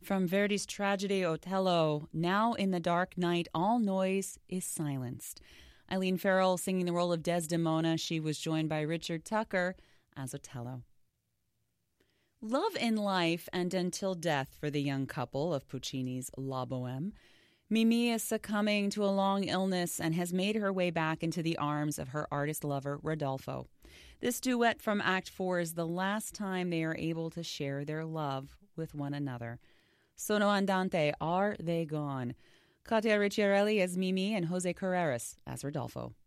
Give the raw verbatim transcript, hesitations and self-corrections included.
From Verdi's tragedy Otello, now in the dark night, all noise is silenced. Eileen Farrell singing the role of Desdemona. She was joined by Richard Tucker as Otello. Love in life and until death for the young couple of Puccini's La Boheme. Mimi is succumbing to a long illness and has made her way back into the arms of her artist-lover, Rodolfo. This duet from Act Four is the last time they are able to share their love with one another. Sono andante, Are They Gone? Katia Ricciarelli as Mimi and Jose Carreras as Rodolfo.